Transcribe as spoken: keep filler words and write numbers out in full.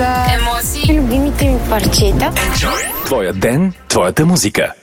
музика, емоции, любимите ми парчета. Твоя ден, твоята музика.